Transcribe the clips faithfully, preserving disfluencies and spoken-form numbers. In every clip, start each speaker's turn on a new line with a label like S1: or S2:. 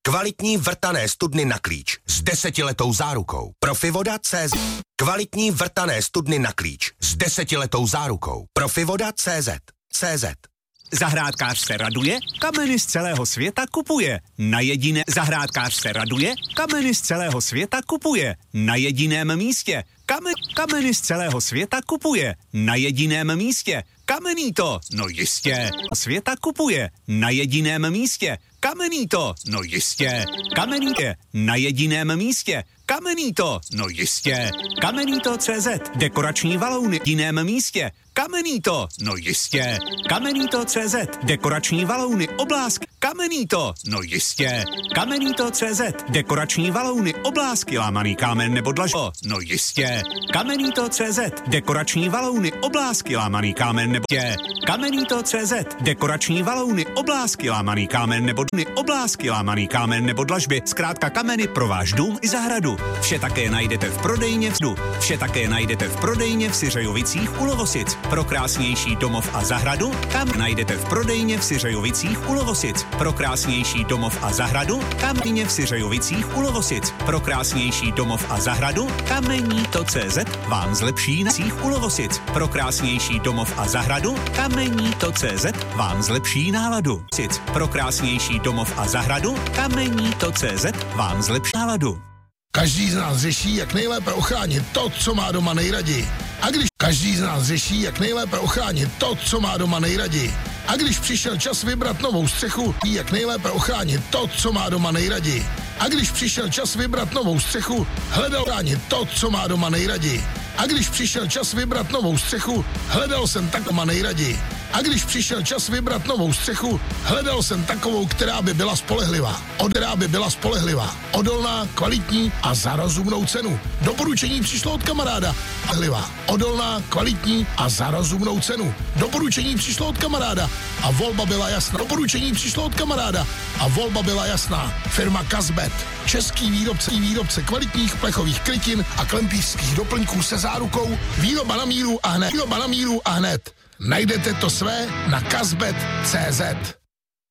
S1: Kvalitní vrtané studny na klíč s desetiletou zárukou. Profivoda tečka cé zet. Kvalitní vrtané studny na klíč s desetiletou zárukou. Profivoda tečka cé zet. cé zet.
S2: Zahrádkář se raduje, kameny z celého světa kupuje. Na jediné zahrádkář se raduje, kameny z celého světa kupuje. Na jediném místě. Kamen, kameny z celého světa kupuje. Na jediném místě. Kamenný to, no jistě. Světa kupuje. Na jediném místě. Kamenný to, no jistě. Kamenný je. Na jediném místě. Kamenný to, no jistě. Kamenný to tečka cé zet. Dekorační valouny. Na jediném místě. Kamenný to, no jistě. Kamenný to tečka cé zet. Dekorační valouny. Oblásk. Kamenný to, no jistě. Kamenný to tečka cé zet. Dekorační valouny. Oblásky. Lámaný kámen nebo dlažbo. No jistě. Kamenný to tečka cé zet. Dekorační valouny. Oblásky. Lámaný kámen nebo tě. Kamenný to tečka cé zet. Dekorační valouny. Oblásky. Lámaný kámen nebo dny. Oblásky. Lámaný kámen nebo dlažby. Zkrátka kameny pro váš dům i zahradu. Vše také najdete v prodejně v Vše také najdete v prodejně v Syřejovicích u Lovosic. Pro krásnější domov a zahradu kam najdete v prodejně v Syřejovicích u Lovosic. Pro krásnější domov a zahradu kamení v Syřejovicích u Lovosic. Pro krásnější domov a zahradu kamení to tečka cé zet vám zlepší na cích u Lovosic. Pro krásnější domov a zahradu kamení to tečka cé zet vám zlepší náladu. Pro krásnější domov a zahradu kamení to tečka cé zet vám zlepší náladu.
S3: Každý z nás řeší, jak nejlépe ochránit to, co má doma nejraději. A když každý z nás řeší, jak nejlépe ochránit to, co má doma nejraději. A když přišel čas vybrat novou střechu, jak nejlépe ochránit to, co má doma nejraději. A když přišel čas vybrat novou střechu, hledal ochránit to, co má doma nejraději. A když přišel čas vybrat novou střechu, hledal jsem tak doma nejraději. A když přišel čas vybrat novou střechu, hledal jsem takovou, která by byla spolehlivá. Která by byla spolehlivá, odolná, kvalitní a za rozumnou cenu. Doporučení přišlo od kamaráda. Spolehlivá, odolná, kvalitní a za rozumnou cenu. Doporučení přišlo od kamaráda a volba byla jasná. Doporučení přišlo od kamaráda a volba byla jasná. Firma Kazbet. Český výrobce, výrobce kvalitních plechových krytin a klempířských doplňků se zárukou. Výroba na míru a hned. Výroba na míru a hned. Najdete to své na kazbet tečka cé zet.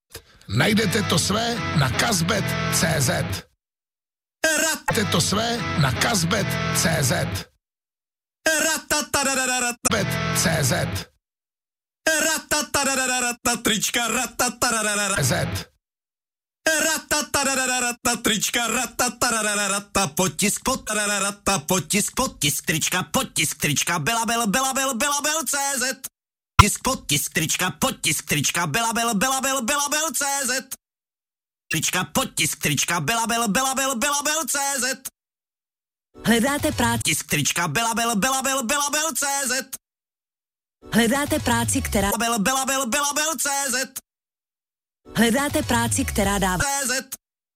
S3: Najdete to své na kazbet tečka cé zet. Najdete to své na kazbet tečka cé zet. Kazbet tečka cé zet.
S2: Trička
S3: zet.
S2: Trička potisk potisk potisk trička potisk trička byla bel byla bel byla bel cé zet. Tisk potisk trička potisk trička byla bel byla bel byla bel cé zet. Trička potisk trička byla bel byla bel byla bel cé zet.
S4: Hledáte práci?
S2: Tisk trička byla bel byla bel byla bel cé zet.
S4: Hledáte práci, která
S2: bel byla bel byla bel cé zet.
S4: Hledáte práci, která dává
S2: cé zet.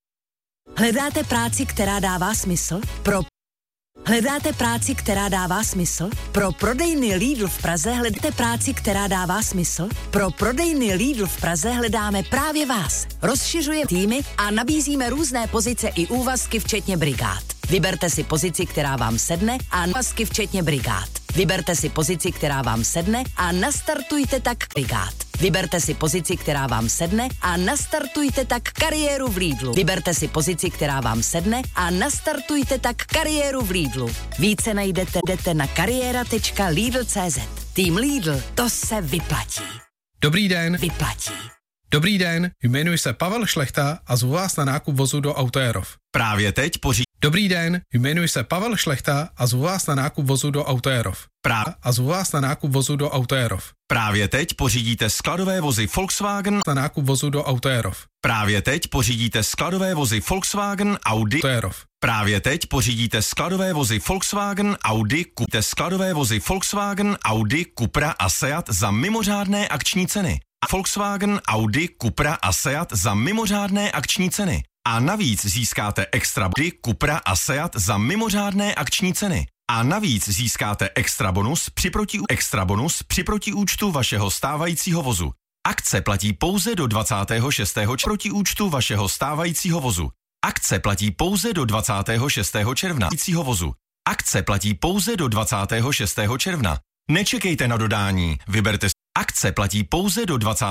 S4: Hledáte práci, která dává smysl? Pro Hledáte práci, která dává smysl? Pro prodejny Lidl v Praze hledáte práci, která dává smysl? Pro prodejny Lidl v Praze hledáme právě vás. Rozšiřujeme týmy a nabízíme různé pozice i úvazky včetně brigád. Vyberte si pozici, která vám sedne a úvazky včetně brigád. Vyberte si pozici, která vám sedne a nastartujte tak brigád. Vyberte si pozici, která vám sedne a nastartujte tak kariéru v Lidlu. Vyberte si pozici, která vám sedne a nastartujte tak kariéru v Lidlu. Více najdete jdete na kariéra tečka lidl tečka cé zet. Tým Lidl, to se vyplatí.
S5: Dobrý den.
S4: Vyplatí.
S5: Dobrý den, jmenuji se Pavel Šlechta a zvu vás na nákup vozu do Autoerov.
S6: Právě teď pořídíte.
S5: Dobrý den, jmenuji se Pavel Šlechta a zvu vás na nákup vozu do Autoerov.
S6: Prá...
S5: A zvu vás na nákup vozu do Autoerov.
S6: Právě teď pořídíte skladové vozy Volkswagen
S5: na nákup vozu do Autoerov.
S6: Právě teď pořídíte skladové vozy Volkswagen, Audi
S5: Autoerov.
S6: Právě teď pořídíte skladové vozy Volkswagen, Audi, kupte skladové vozy Volkswagen, Audi, Cupra a Seat za mimořádné akční ceny. Volkswagen, Audi, Cupra a Seat za mimořádné akční ceny. A navíc získáte extra Audi, Cupra a Seat za mimořádné akční ceny. A navíc získáte extra bonus při proti extra bonus při protiúčtu vašeho stávajícího vozu. Akce platí pouze do dvacátého šestého protiúčtu vašeho stávajícího vozu. Akce platí pouze do dvacátého šestého června vozu. Akce platí pouze do dvacátého šestého června. Nečekejte na dodání, vyberte. Akce platí pouze do dvacátého